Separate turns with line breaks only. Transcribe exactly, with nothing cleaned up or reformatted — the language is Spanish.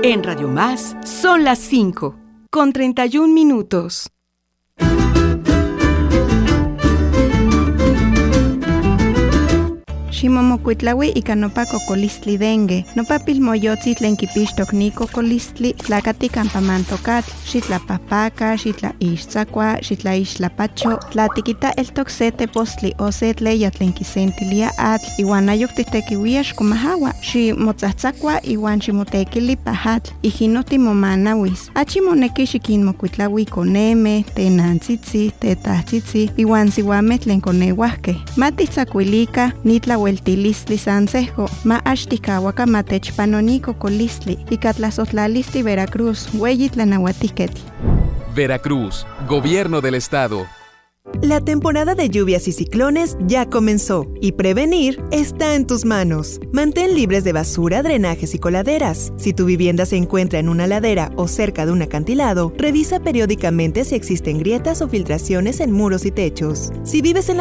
En Radio Más son las cinco, con treinta y un minutos.
Ximomokuitlaui ika nopa kokolistli dengue. Nopa pilmoyotzi tlen kipixtok ni kokolistli tlakati kampa mantokatl, xitlapahpaka, xitlaixtzakua, xitlaixtlapacho, tlatikita eltok se tepostli o se tleya tlen kisentilia atl, iwan ayok titekiuia xkomahawa, ximotzatzakua iwan ximotekili pahatl, ijino timomanawis. Achi moneki xikinmokuitlaui koneme, tenantzitzi, tetahtzitzi, iwan siwameh tlen koneuahkeh. Matitzakuilika nitla Weltilistli sansejo, ma axtikawaka matechpanoni kokolistli, ikatlazotlalistli Veracruz, weyi tlanauatiketl.
Veracruz, Gobierno del Estado.
La temporada de lluvias y ciclones ya comenzó y prevenir está en tus manos. Mantén libres de basura, drenajes y coladeras. Si tu vivienda se encuentra en una ladera o cerca de un acantilado, revisa periódicamente si existen grietas o filtraciones en muros y techos. Si vives en la